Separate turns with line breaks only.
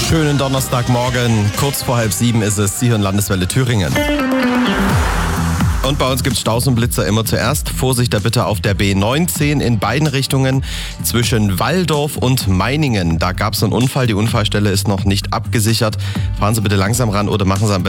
Schönen Donnerstagmorgen, kurz vor 6:30 ist es. Sie hören Landeswelle Thüringen. Und bei uns gibt es Staus und Blitzer immer zuerst. Vorsicht da bitte auf der B19 in beiden Richtungen zwischen Walldorf und Meiningen. Da gab es einen Unfall. Die Unfallstelle ist noch nicht abgesichert. Fahren Sie bitte langsam ran oder machen Sie am besten